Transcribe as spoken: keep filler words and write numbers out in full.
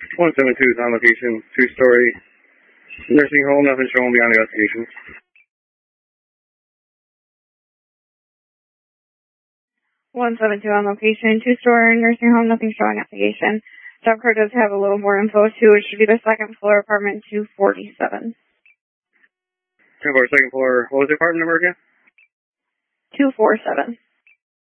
one seven two is on location, two-story nursing home, nothing shown beyond the investigation. one seven two on location, two-story nursing home, nothing showing investigation. Job card does have a little more info, too. It should be the second floor, apartment two forty-seven. Second floor, second floor, what was the apartment number again? two forty-seven.